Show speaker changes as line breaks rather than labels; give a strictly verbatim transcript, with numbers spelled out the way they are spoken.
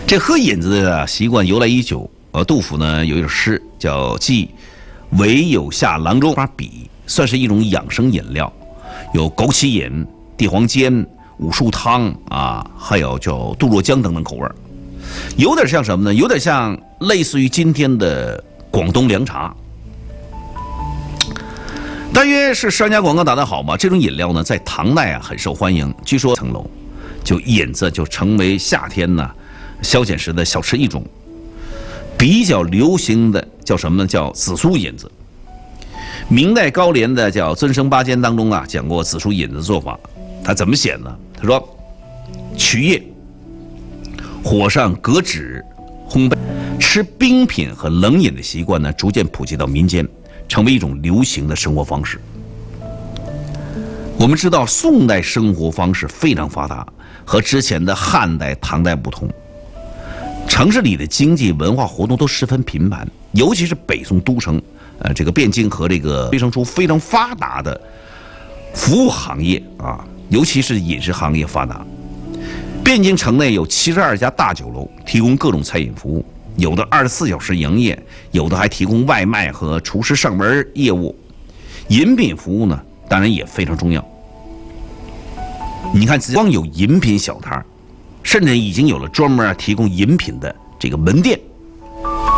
这喝饮子的习惯由来已久。呃，杜甫呢有一首诗叫《寄惟有下郎中》，笔算是一种养生饮料，有枸杞饮、地黄煎、五树汤啊，还有叫杜若浆等等口味，有点像什么呢？有点像类似于今天的广东凉茶。大约是商家广告打得好嘛，这种饮料呢，在唐代啊很受欢迎。据说层楼，就饮子就成为夏天呢消遣时的小吃一种。比较流行的叫什么呢？叫紫苏饮子。明代高廉的叫《尊生八笺》当中啊，讲过紫苏饮子的做法。他怎么写呢？他说：取叶，火上隔纸烘焙。吃冰品和冷饮的习惯呢，逐渐普及到民间，成为一种流行的生活方式。我们知道，宋代生活方式非常发达，和之前的汉代、唐代不同。城市里的经济文化活动都十分频繁，尤其是北宋都城，呃，这个汴京和这个催生出非常发达的服务行业啊，尤其是饮食行业发达。汴京城内有七十二家大酒楼，提供各种餐饮服务，有的二十四小时营业，有的还提供外卖和厨师上门业务。饮品服务呢，当然也非常重要。你看，光有饮品小摊，甚至已经有了专门提供饮品的这个门店。